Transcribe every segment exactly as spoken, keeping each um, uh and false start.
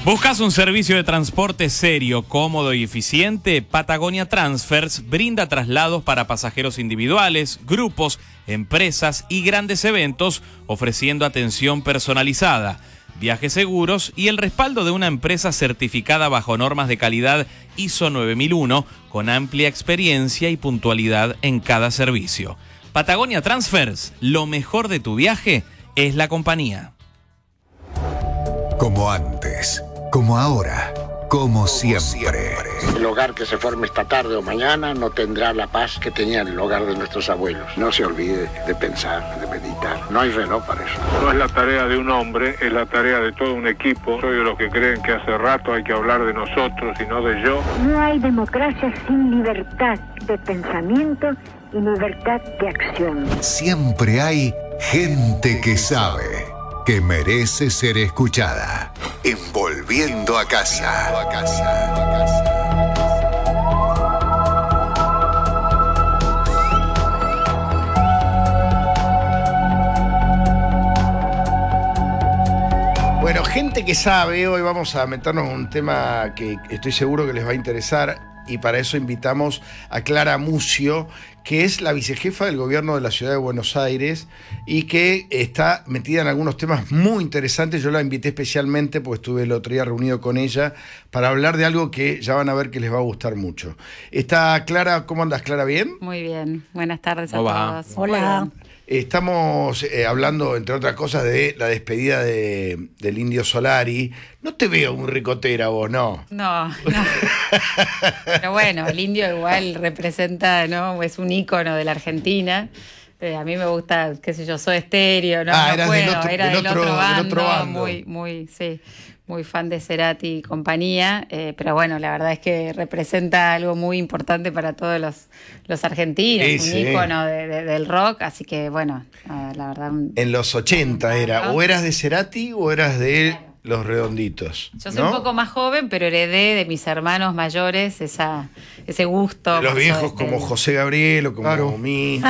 ¿Buscas un servicio de transporte serio, cómodo y eficiente? Patagonia Transfers brinda traslados para pasajeros individuales, grupos, empresas y grandes eventos, ofreciendo atención personalizada, viajes seguros y el respaldo de una empresa certificada bajo normas de calidad I S O nueve mil uno, con amplia experiencia y puntualidad en cada servicio. Patagonia Transfers, lo mejor de tu viaje es la compañía. Como antes, como ahora, como siempre. El hogar que se forme esta tarde o mañana no tendrá la paz que tenía el hogar de nuestros abuelos. No se olvide de pensar, de meditar. No hay reloj para eso. No es la tarea de un hombre, es la tarea de todo un equipo. Soy de los que creen que hace rato hay que hablar de nosotros y no de yo. No hay democracia sin libertad de pensamiento y libertad de acción. Siempre hay gente que sabe, que merece ser escuchada. Envolviendo a casa. A casa. A casa. Bueno, gente que sabe, hoy vamos a meternos en un tema que estoy seguro que les va a interesar, y para eso invitamos a Clara Mucio, que es la vicejefa del gobierno de la ciudad de Buenos Aires y que está metida en algunos temas muy interesantes. Yo la invité especialmente porque estuve el otro día reunido con ella para hablar de algo que ya van a ver que les va a gustar mucho. Está Clara, ¿cómo andas, Clara? ¿Bien? Muy bien, buenas tardes a Hola. todos. Hola. Estamos eh, hablando, entre otras cosas, de la despedida de, del Indio Solari. No te veo muy ricotera vos, ¿no? No, no. Pero bueno, el indio igual representa, ¿no? Es un ícono de la Argentina. Eh, a mí me gusta, qué sé yo, Soda Stereo, ¿no? Ah, no eras puedo, del otro- era del del otro- otro, del bando, otro bando. muy, muy, sí, muy fan de Cerati y compañía, eh, pero bueno, la verdad es que representa algo muy importante para todos los, los argentinos, Sí, un sí. ícono de- de- del rock, así que bueno, eh, la verdad... un- En los ochenta era, o eras de Cerati o eras de Claro. Los Redonditos. Yo soy ¿no? un poco más joven, pero heredé de mis hermanos mayores esa, ese gusto. De los por viejos Soda como Stereo. José Gabriel o como Claro. mí.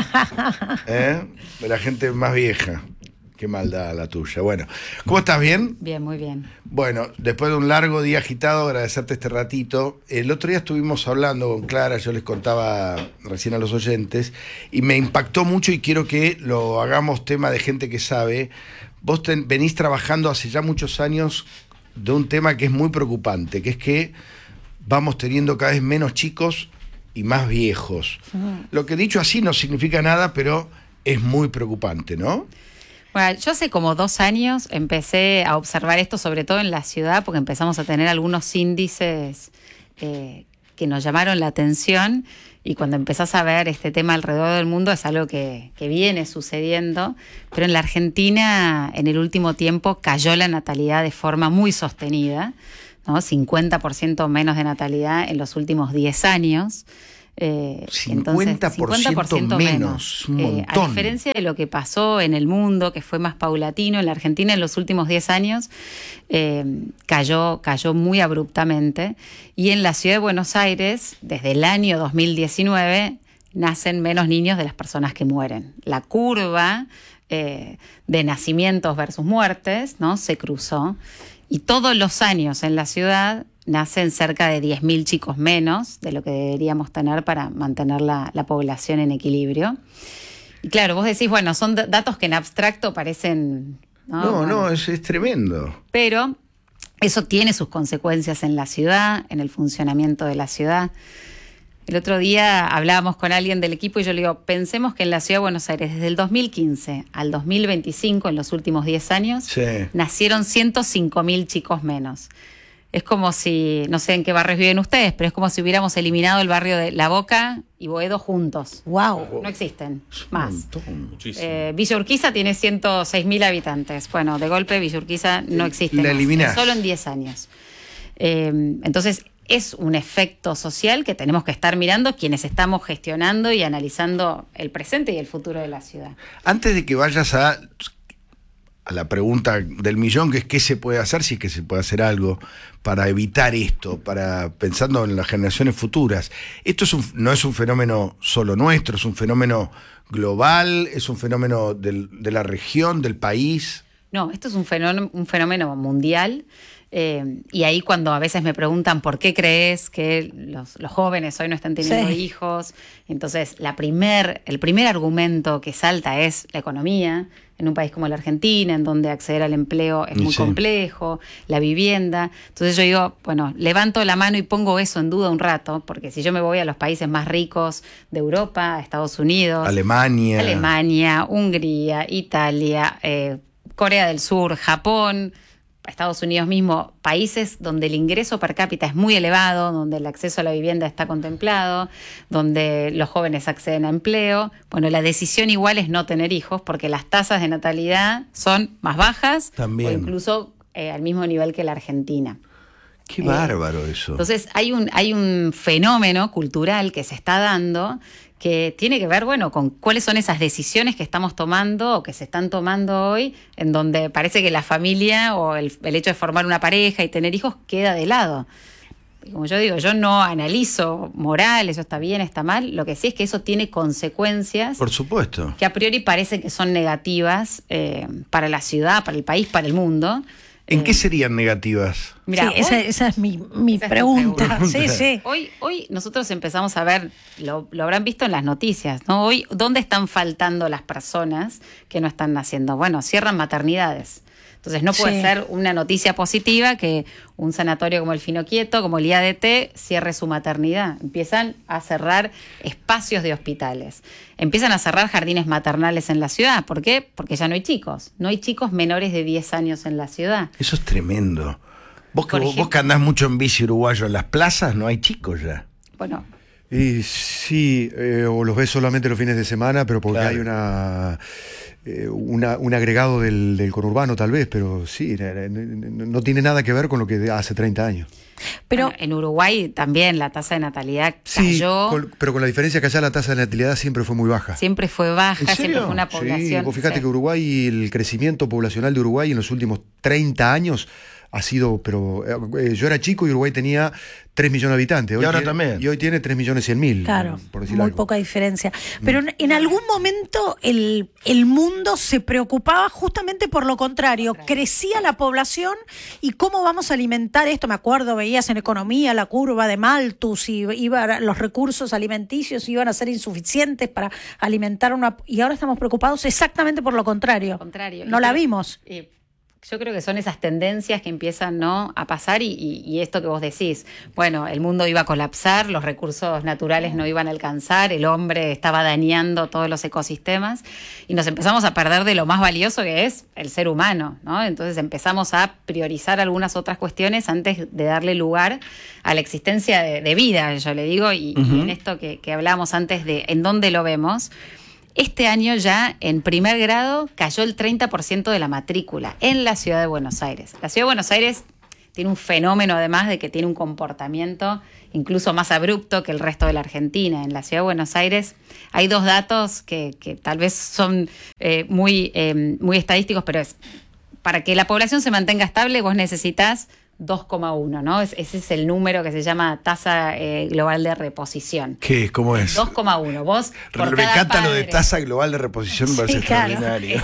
¿Eh? De la gente más vieja. Qué maldad la tuya. Bueno, ¿cómo estás? ¿Bien? Bien, muy bien. Bueno, después de un largo día agitado, agradecerte este ratito. El otro día estuvimos hablando con Clara, yo les contaba recién a los oyentes, y me impactó mucho y quiero que lo hagamos tema de gente que sabe. Vos ten- venís trabajando hace ya muchos años de un tema que es muy preocupante, que es que vamos teniendo cada vez menos chicos y más viejos. Lo que dicho así no significa nada, pero es muy preocupante, ¿no? Bueno, yo hace como dos años empecé a observar esto, sobre todo en la ciudad, porque empezamos a tener algunos índices eh, que nos llamaron la atención. Y cuando empezás a ver este tema alrededor del mundo es algo que, que viene sucediendo, pero en la Argentina en el último tiempo cayó la natalidad de forma muy sostenida, ¿no? cincuenta por ciento menos de natalidad en los últimos diez años. Eh, cincuenta por ciento menos, un Eh, a montón. diferencia de lo que pasó en el mundo, que fue más paulatino, en la Argentina en los últimos diez años eh, cayó, cayó muy abruptamente. Y en la ciudad de Buenos Aires, desde el año dos mil diecinueve, nacen menos niños de las personas que mueren. La curva eh, de nacimientos versus muertes, ¿no? Se cruzó. Y todos los años en la ciudad nacen cerca de diez mil chicos menos de lo que deberíamos tener para mantener la, la población en equilibrio. Y claro, vos decís, bueno, son d- datos que en abstracto parecen... No, No, Bueno, no, es, es tremendo. pero eso tiene sus consecuencias en la ciudad, en el funcionamiento de la ciudad. El otro día hablábamos con alguien del equipo y yo le digo, pensemos que en la ciudad de Buenos Aires, desde el dos mil quince al dos mil veinticinco, en los últimos diez años, Sí. nacieron ciento cinco mil chicos menos. Es como si, no sé en qué barrios viven ustedes, pero es como si hubiéramos eliminado el barrio de La Boca y Boedo juntos. Wow. No existen Es un más. montón. Muchísimo. Eh, Villa Urquiza tiene ciento seis mil habitantes. Bueno, de golpe Villa Urquiza no existe La más. eliminás. Solo en diez años. Eh, entonces, es un efecto social que tenemos que estar mirando quienes estamos gestionando y analizando el presente y el futuro de la ciudad. Antes de que vayas a, a la pregunta del millón, que es qué se puede hacer, si es que se puede hacer algo para evitar esto, para pensando en las generaciones futuras. Esto es un, no es un fenómeno solo nuestro, es un fenómeno global, es un fenómeno del, de la región, del país. No, esto es un fenómeno, un fenómeno mundial. Eh, y ahí cuando a veces me preguntan por qué crees que los, los jóvenes hoy no están teniendo Sí. hijos, entonces la primer, el primer argumento que salta es la economía, en un país como la Argentina, en donde acceder al empleo es muy Sí. complejo, la vivienda. Entonces yo digo, bueno, levanto la mano y pongo eso en duda un rato, porque si yo me voy a los países más ricos de Europa, a Estados Unidos, Alemania. Alemania, Hungría, Italia, eh, Corea del Sur, Japón, Estados Unidos mismo, países donde el ingreso per cápita es muy elevado, donde el acceso a la vivienda está contemplado, donde los jóvenes acceden a empleo. Bueno, la decisión igual es no tener hijos, porque las tasas de natalidad son más bajas También. o incluso eh, al mismo nivel que la Argentina. Qué Eh, bárbaro eso. Entonces hay un, hay un fenómeno cultural que se está dando que tiene que ver, bueno, con cuáles son esas decisiones que estamos tomando o que se están tomando hoy, en donde parece que la familia o el, el hecho de formar una pareja y tener hijos queda de lado. Y como yo digo, yo no analizo moral, eso está bien, está mal, lo que sí es que eso tiene consecuencias Por supuesto. que a priori parece que son negativas eh, para la ciudad, para el país, para el mundo. ¿En Eh, qué serían negativas? Mira, Sí, esa, hoy- esa es mi, mi Esa es tu pregunta. pregunta. Sí, sí. Hoy, hoy nosotros empezamos a ver, lo, lo habrán visto en las noticias, ¿no? Hoy, ¿dónde están faltando las personas que no están naciendo? Bueno, cierran maternidades. Entonces no puede Sí. ser una noticia positiva que un sanatorio como el Finoquieto, como el I A D T, cierre su maternidad. Empiezan a cerrar espacios de hospitales. Empiezan a cerrar jardines maternales en la ciudad. ¿Por qué? Porque ya no hay chicos. No hay chicos menores de diez años en la ciudad. Eso es tremendo. Vos que, Por vos ejemplo- que andás mucho en bici uruguayo, en las plazas no hay chicos ya. Bueno, Y sí, eh, o los ves solamente los fines de semana, pero porque Claro. hay una, eh, una un agregado del, del conurbano tal vez, pero sí, eh, no, no tiene nada que ver con lo que hace treinta años. Pero bueno, en Uruguay también la tasa de natalidad Sí, cayó. con- pero con la diferencia que allá la tasa de natalidad siempre fue muy baja. Siempre fue baja, ¿En siempre serio? fue una Sí, población. vos fíjate sí. que Uruguay, el crecimiento poblacional de Uruguay en los últimos treinta años ha sido, pero eh, yo era chico y Uruguay tenía tres millones de habitantes. Hoy Y ahora tiene- también. Y hoy tiene tres millones cien mil. claro, por decir muy algo. poca diferencia. Pero en, en algún momento el, el mundo se preocupaba justamente por lo contrario. Crecía la población y cómo vamos a alimentar esto. Me acuerdo, veías en economía la curva de Malthus y iba, los recursos alimenticios iban a ser insuficientes para alimentar una... Y ahora estamos preocupados exactamente por lo contrario. Al contrario. No Y la creo- vimos. y yo creo que son esas tendencias que empiezan, ¿no?, a pasar y, y- y esto que vos decís. Bueno, el mundo iba a colapsar, los recursos naturales no iban a alcanzar, el hombre estaba dañando todos los ecosistemas y nos empezamos a perder de lo más valioso que es el ser humano, ¿no? Entonces empezamos a priorizar algunas otras cuestiones antes de darle lugar a la existencia de, de vida, yo le digo, y, y en esto que, que hablábamos antes de en dónde lo vemos. Este año ya en primer grado cayó el treinta por ciento de la matrícula en la ciudad de Buenos Aires. La ciudad de Buenos Aires tiene un fenómeno además de que tiene un comportamiento incluso más abrupto que el resto de la Argentina. En la ciudad de Buenos Aires hay dos datos que, que tal vez son eh, muy, eh, muy estadísticos, pero es para que la población se mantenga estable vos necesitas dos coma uno, ¿no? Es- ese es el número que se llama tasa eh, global de reposición. ¿Qué? ¿Cómo es? dos coma uno. Vos, por Me cada encanta lo de padre- tasa global de reposición, me parece Sí, claro. extraordinario.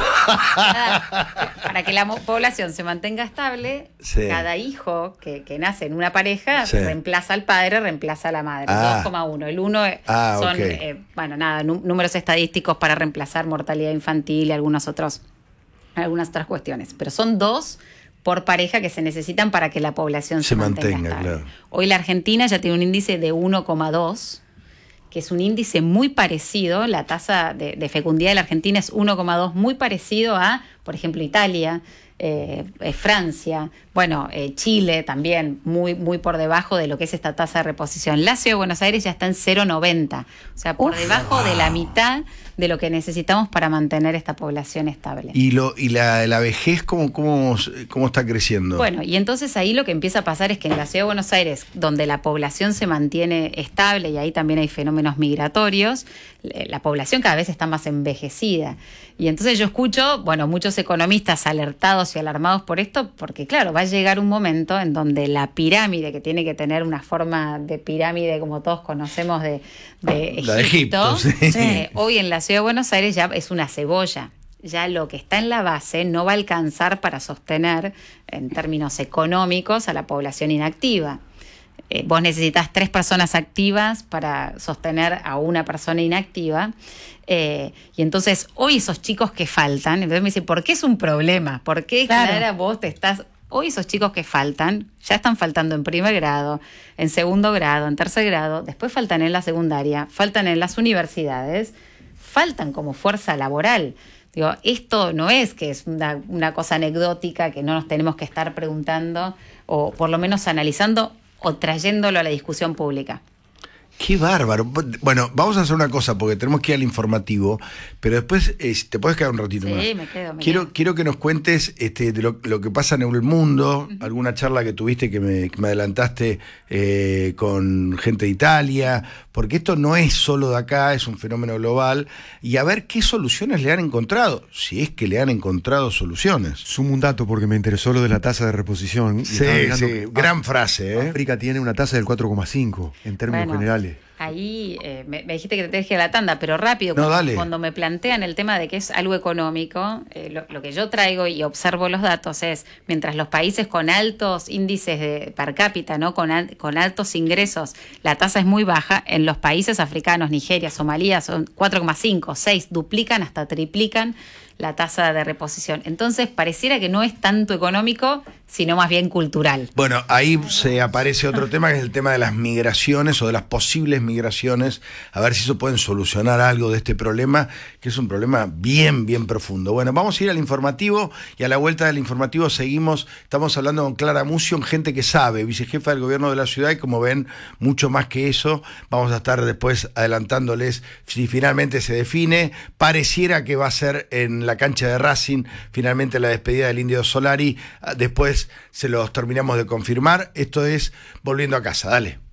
cada- para que la mo- población se mantenga estable, Sí. cada hijo que, que nace en una pareja Sí. reemplaza al padre, reemplaza a la madre. Ah. dos coma uno. El uno Ah, son, ok. eh, bueno, nada, nú- números estadísticos para reemplazar mortalidad infantil y algunos otros, algunas otras cuestiones. Pero son dos por pareja que se necesitan para que la población se, Se mantenga, mantenga, estable. claro. Hoy la Argentina ya tiene un índice de uno coma dos, que es un índice muy parecido, la tasa de, de fecundidad de la Argentina es uno coma dos, muy parecido a, por ejemplo, Italia, eh, eh, Francia, bueno, eh, Chile también, muy, muy por debajo de lo que es esta tasa de reposición. La Ciudad de Buenos Aires ya está en cero coma noventa, o sea, por Uf. debajo de la mitad de lo que necesitamos para mantener esta población estable. ¿Y, lo, y la, la vejez cómo, cómo, cómo está creciendo? Bueno, y entonces ahí lo que empieza a pasar es que en la Ciudad de Buenos Aires, donde la población se mantiene estable y ahí también hay fenómenos migratorios, eh, la población cada vez está más envejecida. Y entonces yo escucho, bueno, muchos economistas alertados y alarmados por esto, porque claro, va a llegar un momento en donde la pirámide, que tiene que tener una forma de pirámide como todos conocemos de, de La de Egipto, sí. eh, hoy en la Ciudad de Buenos Aires ya es una cebolla. ya lo que está en la base no va a alcanzar para sostener en términos económicos a la población inactiva. Eh, vos necesitas tres personas activas para sostener a una persona inactiva. Eh, y entonces hoy esos chicos que faltan, entonces me dicen, ¿por qué es un problema? ¿Por qué, Claro. Clara, vos te estás... Hoy esos chicos que faltan, ya están faltando en primer grado, en segundo grado, en tercer grado, después faltan en la secundaria, faltan en las universidades, faltan como fuerza laboral. Digo, esto no es que es una, una cosa anecdótica que no nos tenemos que estar preguntando o por lo menos analizando o trayéndolo a la discusión pública. Qué bárbaro. Bueno, vamos a hacer una cosa porque tenemos que ir al informativo, pero después eh, te puedes quedar un ratito Sí, más. me quedo, me quiero, quedo. quiero que nos cuentes este, de lo, lo que pasa en el mundo, uh-huh. alguna charla que tuviste que me, que me adelantaste eh, con gente de Italia, porque esto no es solo de acá, es un fenómeno global, y a ver qué soluciones le han encontrado, si es que le han encontrado soluciones. Sumo un dato porque me interesó lo de la tasa de reposición. Sí, sí, gran frase. ¿eh? África tiene una tasa del cuatro coma cinco en términos Bueno. generales. Ahí eh, me, me dijiste que te tenés que ir a la tanda, pero rápido, No, cuando, dale. cuando me plantean el tema de que es algo económico, eh, lo, lo que yo traigo y observo los datos es, mientras los países con altos índices de per cápita, ¿no? con, al, con altos ingresos, la tasa es muy baja, en los países africanos, Nigeria, Somalia, son cuatro coma cinco, seis, duplican hasta triplican la tasa de reposición. Entonces, pareciera que no es tanto económico, sino más bien cultural. Bueno, ahí se aparece otro tema, que es el tema de las migraciones o de las posibles migraciones, a ver si eso pueden solucionar algo de este problema, que es un problema bien, bien profundo. Bueno, vamos a ir al informativo y a la vuelta del informativo seguimos, estamos hablando con Clara Musion, gente que sabe, vicejefa del gobierno de la ciudad, y como ven, mucho más que eso. Vamos a estar después adelantándoles si finalmente se define. Pareciera que va a ser en la cancha de Racing, finalmente la despedida del Indio Solari. Después se los terminamos de confirmar. Esto es Volviendo a Casa. Dale.